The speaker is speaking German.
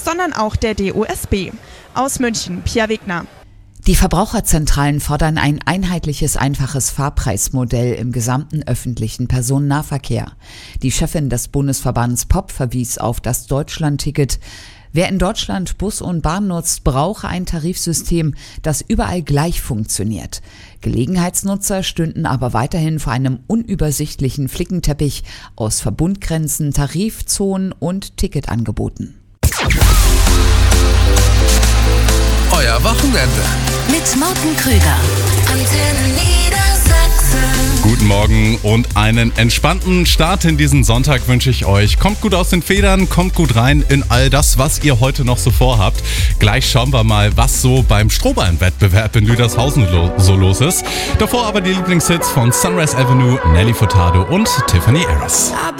sondern auch der DOSB. Aus München, Pia Wegner. Die Verbraucherzentralen fordern ein einheitliches, einfaches Fahrpreismodell im gesamten öffentlichen Personennahverkehr. Die Chefin des Bundesverbands POP verwies auf das Deutschlandticket. Wer in Deutschland Bus und Bahn nutzt, brauche ein Tarifsystem, das überall gleich funktioniert. Gelegenheitsnutzer stünden aber weiterhin vor einem unübersichtlichen Flickenteppich aus Verbundgrenzen, Tarifzonen und Ticketangeboten. Euer Wochenende. Mit Morten Krüger. Antenne Niedersachsen. Guten Morgen und einen entspannten Start in diesen Sonntag wünsche ich euch. Kommt gut aus den Federn, kommt gut rein in all das, was ihr heute noch so vorhabt. Gleich schauen wir mal, was so beim Strohballenwettbewerb in Lüdershausen so los ist. Davor aber die Lieblingshits von Sunrise Avenue, Nelly Furtado und Tiffany Harris.